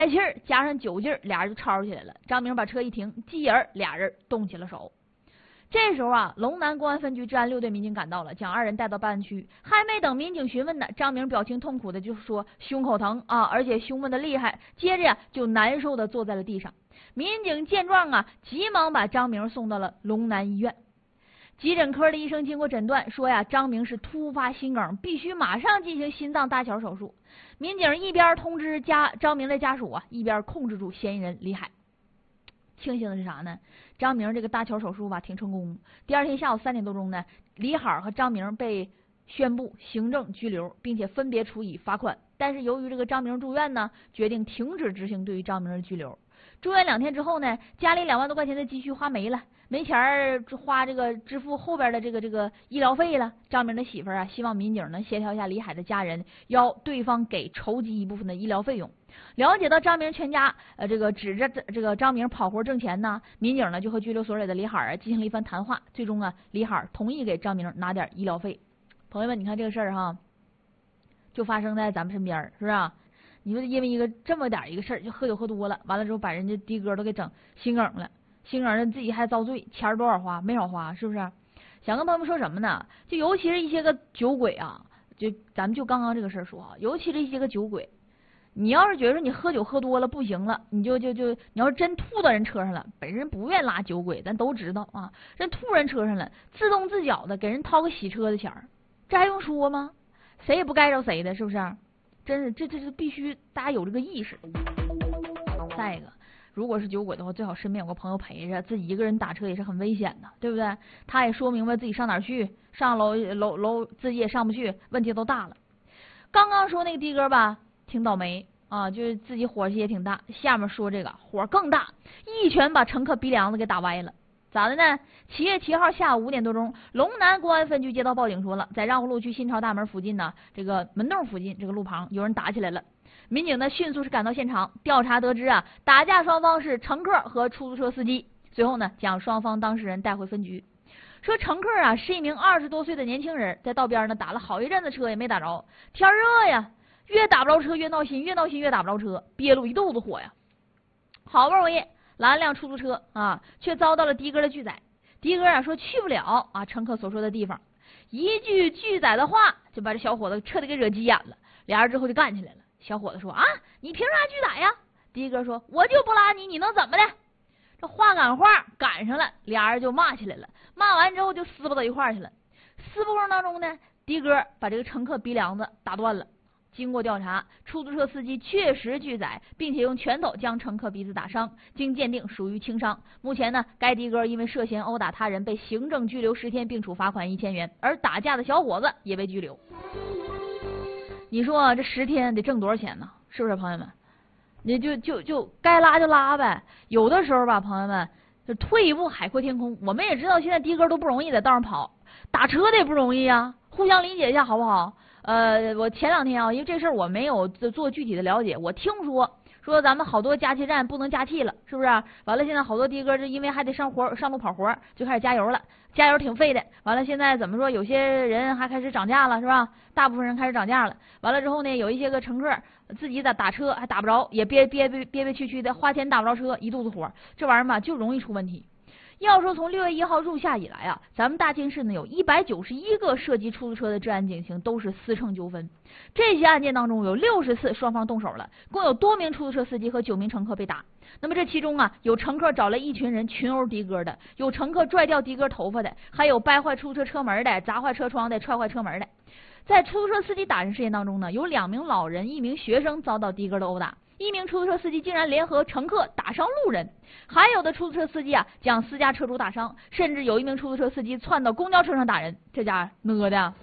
气儿加上酒劲儿，俩人就吵起来了。张明把车一停，继而俩人动起了手。这时候啊，龙南公安分局治安6队民警赶到了，将二人带到办案区。还没等民警询问呢，张明表情痛苦的就说胸口疼啊，而且胸闷的厉害。接着呀，就难受的坐在了地上。民警见状啊，急忙把张明送到了龙南医院。急诊科的医生经过诊断说呀，张明是突发心梗，必须马上进行心脏搭桥手术。民警一边通知张明的家属啊，一边控制住嫌疑人李海。庆幸的是啥呢？张明这个搭桥手术吧挺成功。第二天下午3点多钟呢，李海和张明被宣布行政拘留，并且分别处以罚款。但是由于这个张明住院呢，决定停止执行对于张明的拘留。住院2天之后呢，家里2万多块钱的积蓄花没了，没钱儿花这个支付后边的这个医疗费了。张明的媳妇儿啊，希望民警能协调一下李海的家人，要对方给筹集一部分的医疗费用。了解到张明全家这个指着这个张明跑活挣钱呢，民警呢就和拘留所里的李海进行了一番谈话。最终啊，李海同意给张明拿点医疗费。朋友们，你看这个事儿哈，就发生在咱们身边，是不是啊？你说因为这么点一个事儿，就喝酒喝多了，完了之后把人家的哥都给整心梗了，心梗了自己还遭罪，钱多少花没少花，是不是？想跟朋友们说什么呢？就尤其是一些个酒鬼啊，咱们就刚刚这个事儿说啊，尤其是一些个酒鬼，你要是觉得你喝酒喝多了不行了，你你要是真吐到人车上了，本身不愿拉酒鬼，咱都知道啊，人吐人车上了，自动自觉的给人掏个洗车的钱儿，这还用说吗？谁也不该着谁的，是不是？真是，这是必须大家有这个意识。再一个，如果是酒鬼的话，最好身边有个朋友陪着，自己一个人打车也是很危险的，对不对？他也说明白自己上哪儿去，上楼自己也上不去，问题都大了。刚刚说那个的哥吧，挺倒霉啊，就是自己火气也挺大。下面说这个火更大，一拳把乘客鼻梁子给打歪了。咋的呢？7月7号下午5点多钟，龙南公安分局接到报警说了，在让湖路区新潮大门附近呢，这个门洞附近这个路旁有人打起来了。民警呢迅速是赶到现场调查，得知啊，打架双方是乘客和出租车司机。随后呢，将双方当事人带回分局。说乘客啊是一名20多岁的年轻人，在道边呢打了好一阵子车也没打着，天热呀，越打不着车越闹心，越闹心越打不着车，憋了一肚子火呀。好不容易拦了辆出租车啊，却遭到了的哥的拒载。的哥啊说去不了啊乘客所说的地方，一句拒载的话就把这小伙子彻底给惹急眼了。俩人之后就干起来了。小伙子说啊，你凭啥拒载呀？的哥说我就不拉你，你能怎么的？这话赶话赶上了，俩人就骂起来了。骂完之后就撕巴到一块儿去了。撕巴过程当中呢，的哥把这个乘客鼻梁子打断了。经过调查，出租车司机确实拒载，并且用拳头将乘客鼻子打伤，经鉴定属于轻伤。目前呢，该的哥因为涉嫌殴打他人被行政拘留10天，并处罚款1000元，而打架的小伙子也被拘留。你说这10天得挣多少钱呢？是不是朋友们？你就该拉就拉呗。有的时候吧，朋友们，就退一步海阔天空。我们也知道现在的哥都不容易在道上跑，打车的也不容易啊，互相理解一下好不好？我前2天啊，因为这事儿我没有做具体的了解，我听说咱们好多加气站不能加气了，是不是？完了，现在好多的哥就因为还得上路跑活，就开始加油了，加油挺费的。完了，现在怎么说？有些人还开始涨价了，是吧？大部分人开始涨价了。完了之后呢，有一些个乘客自己打车还打不着，也憋屈的，花钱打不着车，一肚子火。这玩意儿嘛，就容易出问题。要说从6月1号入夏以来啊，咱们大庆市呢有191个涉及出租车的治安警情，都是私乘纠纷。这些案件当中有60次双方动手了，共有多名出租车司机和9名乘客被打。那么这其中啊，有乘客找来一群人群殴的哥的，有乘客拽掉的哥头发的，还有掰坏出租车车门的，砸坏车窗的，踹坏车门的。在出租车司机打人事件当中呢，有2名老人1名学生遭到的哥的殴打，1名出租车司机竟然联合乘客打伤路人，还有的出租车司机啊将私家车主打伤，甚至有1名出租车司机窜到公交车上打人，这家哪的？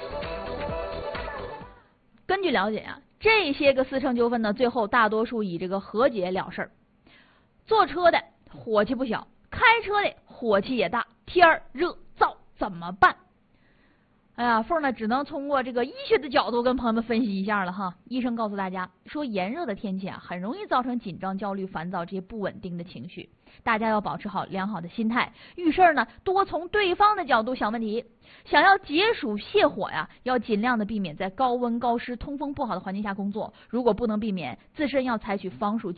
根据了解啊，这些个私乘纠纷呢，最后大多数以这个和解了事儿。坐车的火气不小，开车的火气也大，天热燥怎么办？ 哎呀，凤呢只能通过这个医学的角度跟朋友们分析一下了哈。医生告诉大家说，炎热的天气啊，很容易造成紧张、焦虑、烦躁这些不稳定的情绪。大家要保持好良好的心态，遇事呢多从对方的角度想问题。想要解暑泻火呀，要尽量的避免在高温、高湿、通风不好的环境下工作。如果不能避免，自身要采取防暑